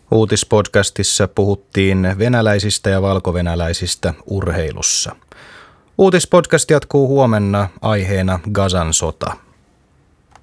Uutispodcastissa puhuttiin venäläisistä ja valkovenäläisistä urheilussa. Uutispodcast jatkuu huomenna aiheena Gazan sota.